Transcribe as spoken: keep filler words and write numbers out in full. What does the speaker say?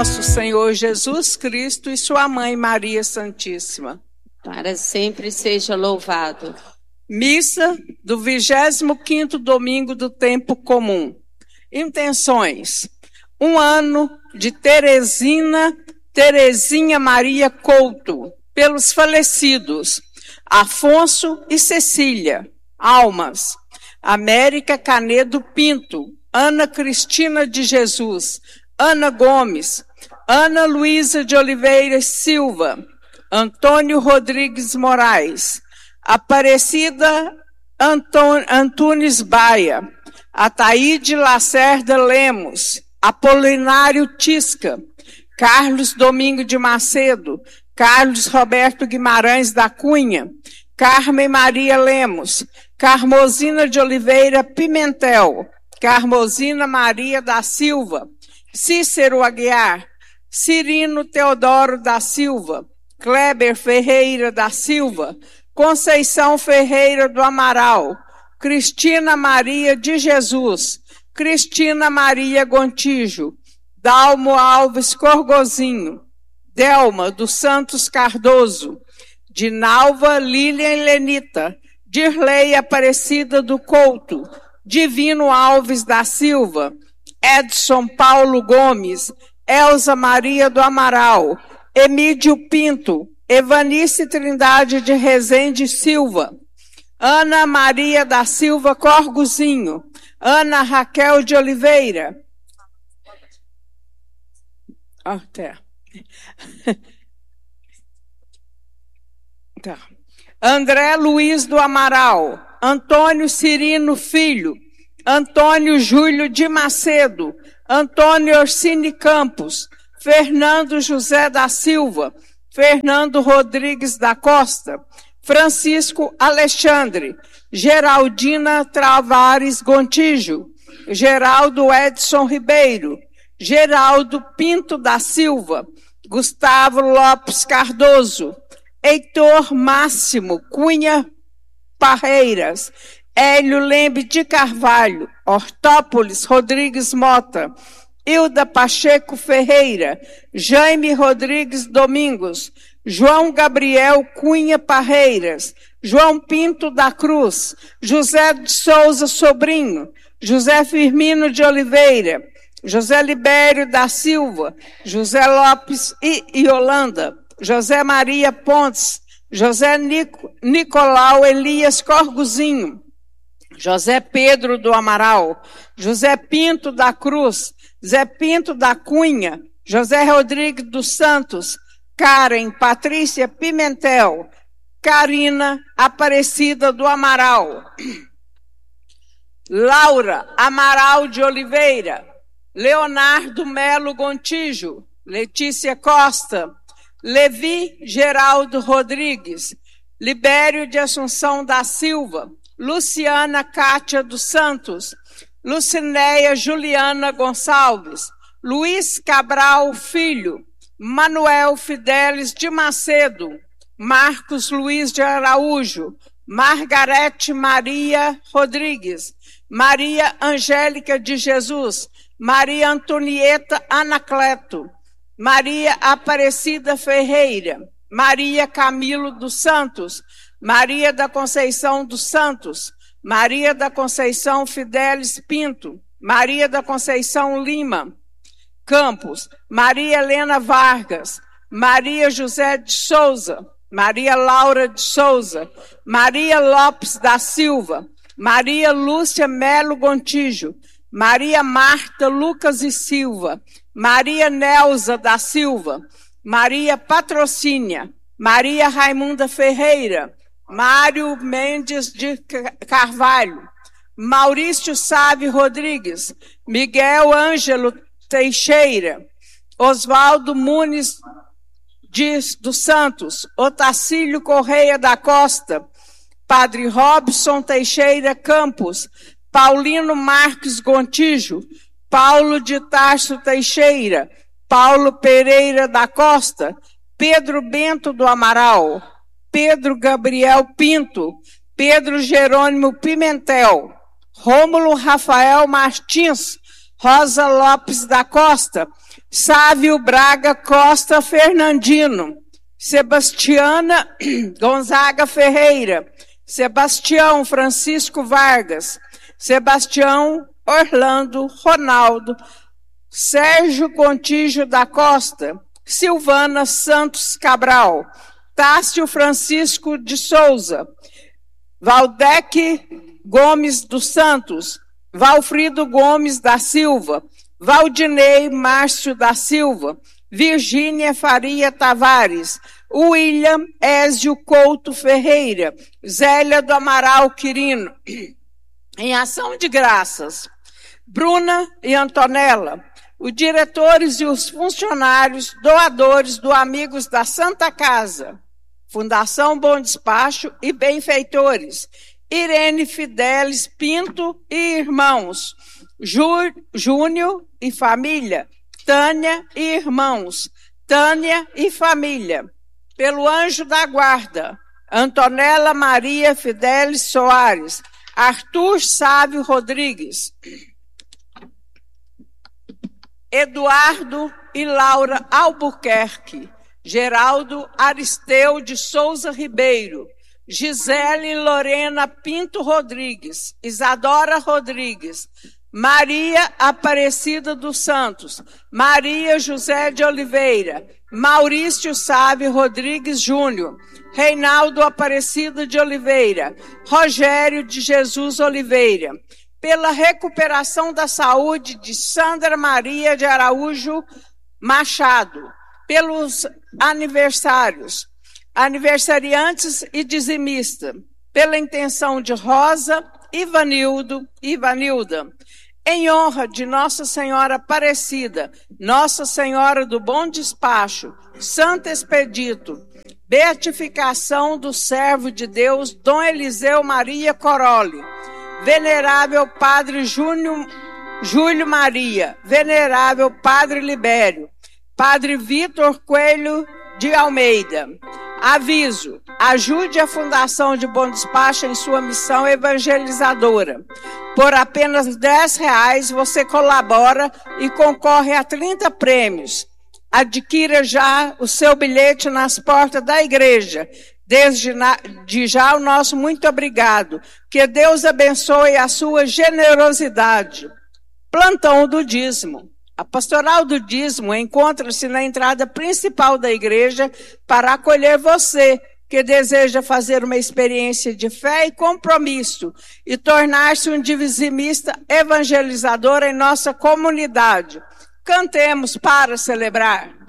nosso Senhor Jesus Cristo e sua mãe Maria Santíssima. Para sempre seja louvado. Missa do vigésimo quinto domingo do tempo comum. Intenções. Um ano de Teresina, Terezinha Maria Couto, pelos falecidos Afonso e Cecília. Almas. América Canedo Pinto, Ana Cristina de Jesus, Ana Gomes, Ana Luísa de Oliveira Silva, Antônio Rodrigues Moraes, Aparecida Antônio, Antunes Baia, Ataíde Lacerda Lemos, Apolinário Tisca, Carlos Domingo de Macedo, Carlos Roberto Guimarães da Cunha, Carmen Maria Lemos, Carmosina de Oliveira Pimentel, Carmosina Maria da Silva, Cícero Aguiar, Cirino Teodoro da Silva, Kleber Ferreira da Silva, Conceição Ferreira do Amaral, Cristina Maria de Jesus, Cristina Maria Gontijo, Dalmo Alves Corgozinho, Delma dos Santos Cardoso, Dinalva Lilian Lenita, Dirley Aparecida do Couto, Divino Alves da Silva, Edson Paulo Gomes, Elza Maria do Amaral, Emídio Pinto, Evanice Trindade de Rezende Silva, Ana Maria da Silva Corgozinho, Ana Raquel de Oliveira. Ah, tá. Tá. André Luiz do Amaral, Antônio Cirino Filho, Antônio Júlio de Macedo, Antônio Orsini Campos, Fernando José da Silva, Fernando Rodrigues da Costa, Francisco Alexandre, Geraldina Travares Gontijo, Geraldo Edson Ribeiro, Geraldo Pinto da Silva, Gustavo Lopes Cardoso, Heitor Máximo Cunha Parreiras, Hélio Lembe de Carvalho, Hortópolis Rodrigues Mota, Hilda Pacheco Ferreira, Jaime Rodrigues Domingos, João Gabriel Cunha Parreiras, João Pinto da Cruz, José de Souza Sobrinho, José Firmino de Oliveira, José Libério da Silva, José Lopes e Yolanda, José Maria Pontes, José Nico, Nicolau Elias Corgozinho, José Pedro do Amaral, José Pinto da Cruz, Zé Pinto da Cunha, José Rodrigues dos Santos, Karen Patrícia Pimentel, Karina Aparecida do Amaral, Laura Amaral de Oliveira, Leonardo Melo Gontijo, Letícia Costa, Levi Geraldo Rodrigues, Libério de Assunção da Silva, Luciana Cátia dos Santos, Lucinéia Juliana Gonçalves, Luiz Cabral Filho, Manuel Fidelis de Macedo, Marcos Luiz de Araújo, Margarete Maria Rodrigues, Maria Angélica de Jesus, Maria Antonieta Anacleto, Maria Aparecida Ferreira, Maria Camilo dos Santos, Maria da Conceição dos Santos, Maria da Conceição Fidelis Pinto, Maria da Conceição Lima Campos, Maria Helena Vargas, Maria José de Souza, Maria Laura de Souza, Maria Lopes da Silva, Maria Lúcia Melo Gontijo, Maria Marta Lucas e Silva, Maria Nelza da Silva, Maria Patrocínia, Maria Raimunda Ferreira, Mário Mendes de Carvalho, Maurício Sávio Rodrigues, Miguel Ângelo Teixeira, Oswaldo Muniz de, dos Santos, Otacílio Correia da Costa, Padre Robson Teixeira Campos, Paulino Marques Gontijo, Paulo de Tarso Teixeira, Paulo Pereira da Costa, Pedro Bento do Amaral, Pedro Gabriel Pinto, Pedro Jerônimo Pimentel, Rômulo Rafael Martins, Rosa Lopes da Costa, Sávio Braga Costa Fernandino, Sebastiana Gonzaga Ferreira, Sebastião Francisco Vargas, Sebastião Orlando Ronaldo, Sérgio Contígio da Costa, Silvana Santos Cabral, Tássio Francisco de Souza, Valdec Gomes dos Santos, Valfrido Gomes da Silva, Valdinei Márcio da Silva, Virgínia Faria Tavares, William Ézio Couto Ferreira, Zélia do Amaral Quirino. Em ação de graças, Bruna e Antonella, os diretores e os funcionários doadores do Amigos da Santa Casa, Fundação Bom Despacho e benfeitores, Irene Fidelis Pinto e irmãos, Jú, Júnior e família, Tânia e irmãos, Tânia e família, pelo anjo da guarda, Antonella Maria Fidelis Soares, Arthur Sávio Rodrigues, Eduardo e Laura Albuquerque, Geraldo Aristeu de Souza Ribeiro, Gisele Lorena Pinto Rodrigues, Isadora Rodrigues, Maria Aparecida dos Santos, Maria José de Oliveira, Maurício Sávio Rodrigues Júnior, Reinaldo Aparecido de Oliveira, Rogério de Jesus Oliveira, pela recuperação da saúde de Sandra Maria de Araújo Machado, pelos aniversários, aniversariantes e dizimista, pela intenção de Rosa, Ivanildo e Ivanilda, em honra de Nossa Senhora Aparecida, Nossa Senhora do Bom Despacho, Santo Expedito, beatificação do servo de Deus, Dom Eliseu Maria Coroli, Venerável Padre Júnior, Júlio Maria, Venerável Padre Libério, Padre Vitor Coelho de Almeida. Aviso: ajude a Fundação de Bom Despacho em sua missão evangelizadora. Por apenas dez reais você colabora e concorre a trinta prêmios. Adquira já o seu bilhete nas portas da igreja. Desde de já o nosso muito obrigado. Que Deus abençoe a sua generosidade. Plantão do dízimo. A pastoral do dízimo encontra-se na entrada principal da igreja para acolher você que deseja fazer uma experiência de fé e compromisso e tornar-se um dizimista evangelizador em nossa comunidade. Cantemos para celebrar.